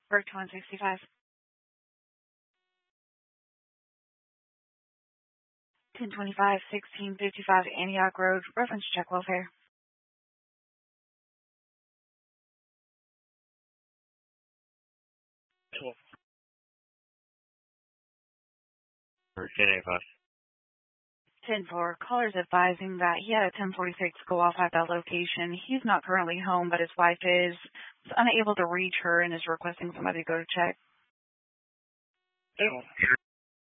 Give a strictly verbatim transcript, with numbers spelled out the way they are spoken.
Birch one sixty-five. ten twenty-five, sixteen fifty-five Antioch Road, reference check welfare. Or ten eighty-five. ten four, caller's advising that he had a ten forty-six go off at that location. He's not currently home, but his wife is. Is unable to reach her and is requesting somebody to go to check.